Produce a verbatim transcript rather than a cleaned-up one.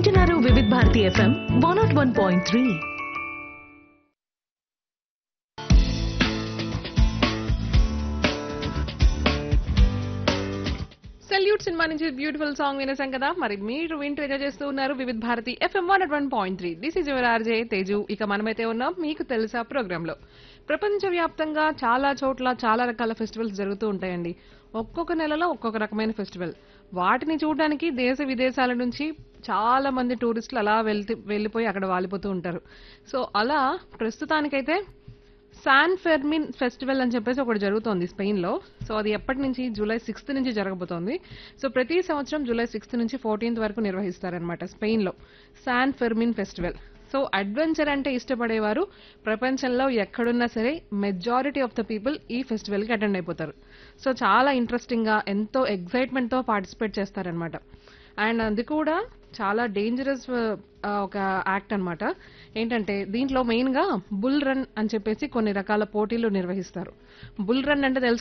వింటున్నారు వివిధ Bharati FM one not one point three. Salute cinema నుంచి బ్యూటిఫుల్ సాంగ్ వినేసాం కదా. మరి మీరు వింటూ ఎంజాయ్ చేస్తూ ఉన్నారు వివిధ Bharati FM one not one point three. This is your RJ Teju. ఇక మనమైతే ఉన్నాం మీకు తెలుసా ప్రోగ్రామ్ లో. ప్రపంచవ్యాప్తంగా చాలా చోట్ల చాలా రకాల ఫెస్టివల్స్ జరుగుతూ ఉంటాయండి. ఒక్కొక్క నెలలో ఒక్కొక్క రకమైన ఫెస్టివల్. వాటిని చూడడానికి దేశ విదేశాల నుంచి చాలా మంది టూరిస్టులు అలా వెళ్తూ వెళ్ళిపోయి అక్కడ వాలిపోతూ ఉంటారు. సో అలా ప్రస్తుతానికైతే శాన్ ఫెర్మిన్ ఫెస్టివల్ అని చెప్పేసి ఒకటి జరుగుతోంది స్పెయిన్ లో. సో అది ఎప్పటి నుంచి జూలై సిక్స్త్ నుంచి జరగబోతోంది. సో ప్రతి సంవత్సరం జూలై సిక్స్త్ నుంచి ఫోర్టీన్త్ వరకు నిర్వహిస్తారనమాట స్పెయిన్ లో San Fermin festival. So adventure అంటే ఇష్టపడేవారు ప్రపంచంలో ఎక్కడున్నా సరే మెజారిటీ ఆఫ్ ద పీపుల్ ఈ ఫెస్టివల్ కి అటెండ్ అయిపోతారు. సో చాలా ఇంట్రెస్టింగ్ గా ఎంతో ఎక్సైట్మెంట్ తో పార్టిసిపేట్ చేస్తారనమాట. అండ్ అది కూడా చాలా డేంజరస్ ఒక యాక్ట్ అన్నమాట. ఏంటంటే దీంట్లో మెయిన్ గా బుల్ రన్ అని చెప్పేసి కొన్ని రకాల పోటీలు నిర్వహిస్తారు. బుల్ రన్ అంటే తెలుసు